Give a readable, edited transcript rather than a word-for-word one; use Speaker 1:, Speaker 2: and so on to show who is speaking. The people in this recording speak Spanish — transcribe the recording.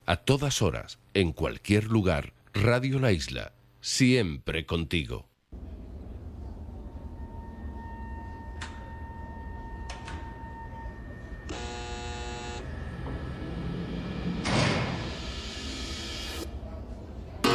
Speaker 1: A todas horas, en cualquier lugar, Radio La Isla, siempre contigo.